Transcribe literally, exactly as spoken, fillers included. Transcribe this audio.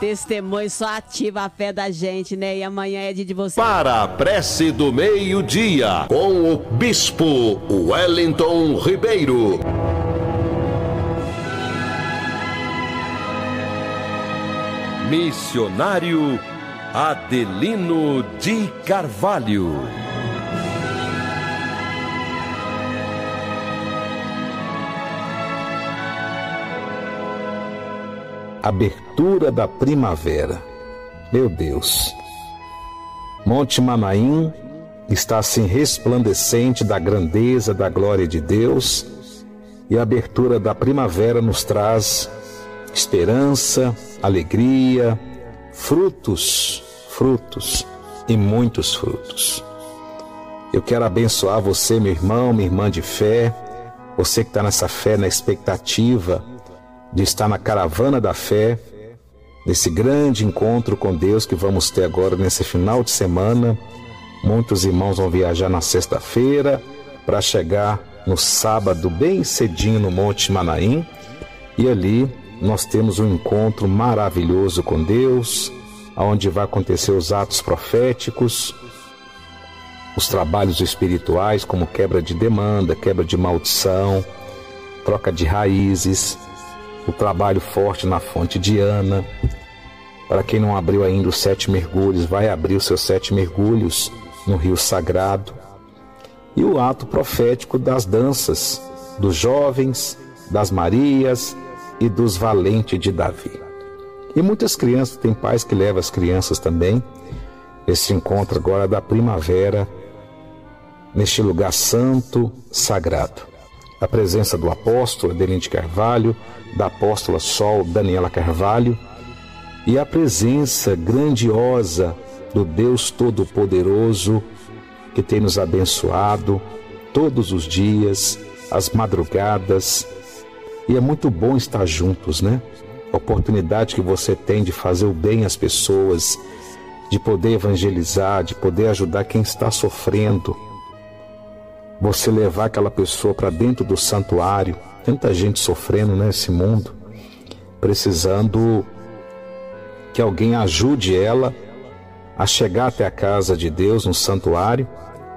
Testemunho só ativa a fé da gente, né? E amanhã é dia de você. Para a prece do meio-dia, com o Bispo Wellington Ribeiro. Missionário Adelino de Carvalho. Abertura da primavera. Meu Deus. Monte Manaim está assim resplandecente da grandeza da glória de Deus, e a abertura da primavera nos traz esperança, alegria, frutos, frutos e muitos frutos. Eu quero abençoar você, meu irmão, minha irmã de fé, você que está nessa fé, na expectativa de estar na caravana da fé, nesse grande encontro com Deus que vamos ter agora nesse final de semana. Muitos irmãos vão viajar na sexta-feira para chegar no sábado bem cedinho no Monte Manaim, e ali nós temos um encontro maravilhoso com Deus, onde vai acontecer os atos proféticos, os trabalhos espirituais como quebra de demanda, quebra de maldição, troca de raízes, o trabalho forte na fonte de Ana. Para quem não abriu ainda os sete mergulhos, vai abrir os seus sete mergulhos no Rio Sagrado. E o ato profético das danças, dos jovens, das Marias e dos valentes de Davi. E muitas crianças, tem pais que levam as crianças também. Esse encontro agora da primavera, neste lugar santo, sagrado. A presença do apóstolo Adelino de Carvalho, da apóstola Sol Daniela Carvalho, e a presença grandiosa do Deus Todo-Poderoso, que tem nos abençoado todos os dias, as madrugadas, e é muito bom estar juntos, né? A oportunidade que você tem de fazer o bem às pessoas, de poder evangelizar, de poder ajudar quem está sofrendo, você levar aquela pessoa para dentro do santuário. Tanta gente sofrendo nesse mundo, precisando que alguém ajude ela a chegar até a casa de Deus, no santuário,